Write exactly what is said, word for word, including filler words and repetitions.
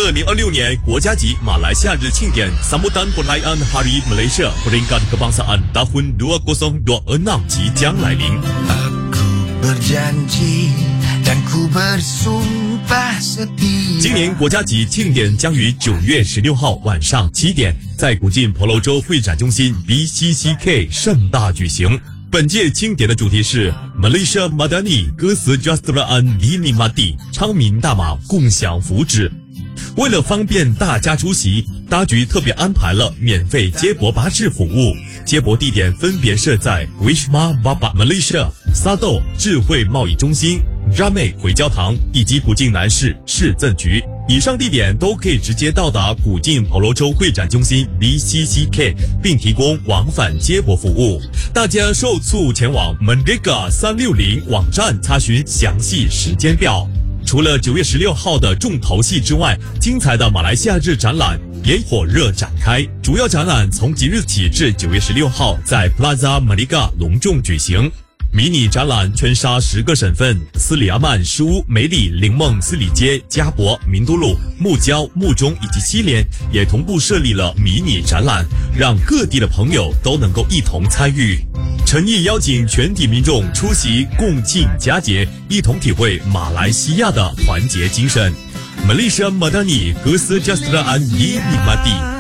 二零二六年国家级马来西亚日庆典 Sambutan Perayaan Hari Malaysia Peringkat Kebangsaan Tahun dua ribu dua puluh enam 即将来临。今年国家级庆典将于九月十六号晚上七点在古晋婆罗洲会展中心 B C C K 盛大举行。本届庆典的主题是 Malaysia Madani Kesejahteraan Dinikmati 昌明大马共享福祉。为了方便大家出席，当局特别安排了免费接驳巴士服务，接驳地点分别设在 Wisma Bapa Malaysia、沙豆智慧贸易中心、Ramai 回教堂以及古晋南市市政局。以上地点都可以直接到达古晋婆罗洲会展中心 B C C K， 并提供往返接驳服务。大家受促前往 Merdeka 三六零网站查询详细时间表。除了九月十六号的重头戏之外，精彩的马来西亚日展览也火热展开。主要展览从即日起至九月十六号在 Plaza Merdeka 隆重举行。迷你展览圈杀十个省份，斯里阿曼、诗屋、梅里、林梦、斯里街、加博、明都路、木礁、木中以及西联也同步设立了迷你展览，让各地的朋友都能够一同参与。诚意邀请全体民众出席共庆佳节，一同体会马来西亚的团结精神。Malaysia Madani Kesejahteraan Dinikmati。